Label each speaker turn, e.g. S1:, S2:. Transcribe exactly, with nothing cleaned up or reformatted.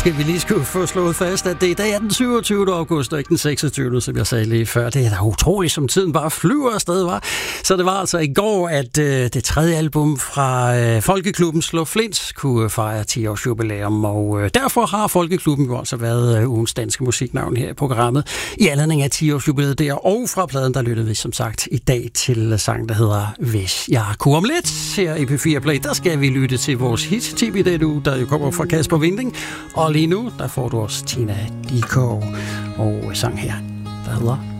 S1: måske vi lige skulle få slået fast, at det i dag er den syvogtyvende august, og ikke den seksogtyvende, som jeg sagde lige før. Det er da utroligt, som tiden bare flyver afsted, var. Så det var altså i går, at øh, det tredje album fra øh, Folkeklubben Slå Flint kunne fejre ti års jubilæum, og øh, derfor har Folkeklubben jo altså været øh, ugens danske musiknavn her i programmet i anledning af ti års jubilæet der, og fra pladen, der lyttede vi som sagt i dag til sang, der hedder Hvis jeg kunne om lidt. Her i P fire Play, der skal vi lytte til vores hit, T B D U, der jo kommer fra Kasper Winding. Og lige nu, der får du også Tina Dickow og sang her, der hedder